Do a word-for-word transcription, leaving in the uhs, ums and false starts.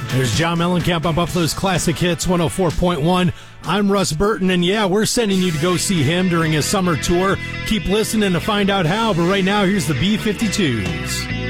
There's John Mellencamp on Buffalo's Classic Hits one oh four point one. I'm Russ Burton, and yeah, we're sending you to go see him during his summer tour. Keep listening to find out how, but right now, here's the B fifty-twos.